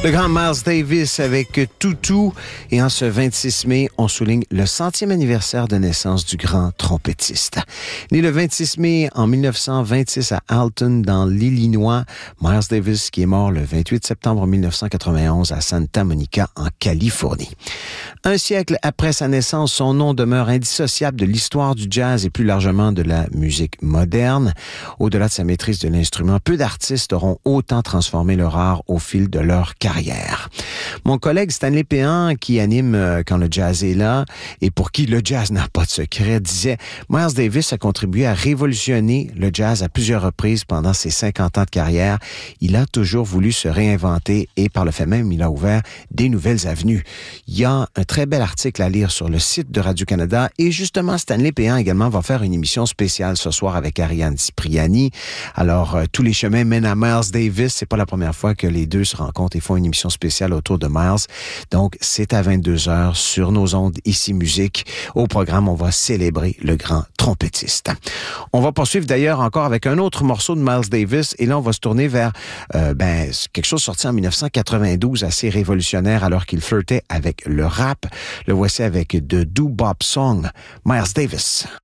Le grand Miles Davis avec Toutou. Et en ce 26 mai, on souligne le 100e anniversaire de naissance du grand trompettiste. Né le 26 mai en 1926 à Alton, dans l'Illinois, Miles Davis qui est mort le 28 septembre 1991 à Santa Monica, en Californie. Un siècle après sa naissance, son nom demeure indissociable de l'histoire du jazz et plus largement de la musique moderne. Au-delà de sa maîtrise de l'instrument, peu d'artistes auront autant transformé leur art au fil de leur carrière. Mon collègue Stanley Péan, qui anime Quand le jazz est là, et pour qui le jazz n'a pas de secret, disait « Miles Davis a contribué à révolutionner le jazz à plusieurs reprises pendant ses 50 ans de carrière. Il a toujours voulu se réinventer et par le fait même, il a ouvert des nouvelles avenues. » Il y a un très bel article à lire sur le site de Radio-Canada et justement, Stanley Péan également va faire une émission spéciale ce soir avec Ariane Cipriani. Alors, tous les chemins mènent à Miles Davis. C'est pas la première fois que les deux se rencontrent et font une émission spéciale autour de Miles. Donc, c'est à 22h sur nos ondes ici Musique. Au programme, on va célébrer le grand trompettiste. On va poursuivre d'ailleurs encore avec un autre morceau de Miles Davis et là, on va se tourner vers quelque chose sorti en 1992, assez révolutionnaire alors qu'il flirtait avec le rap. Le voici avec The Doo-Bop Song, Miles Davis.